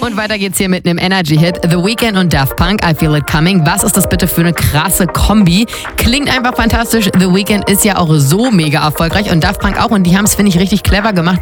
Und weiter geht's hier mit einem Energy-Hit. The Weeknd und Daft Punk, I Feel It Coming. Was ist das bitte für eine krasse Kombi? Klingt einfach fantastisch. The Weeknd ist ja auch so mega erfolgreich und Daft Punk auch. Und die haben es, finde ich, richtig clever gemacht.